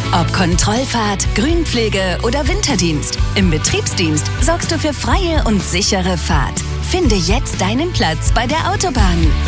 Ob Kontrollfahrt, Grünpflege oder Winterdienst, im Betriebsdienst sorgst du für freie und sichere Fahrt. Finde jetzt deinen Platz bei der Autobahn.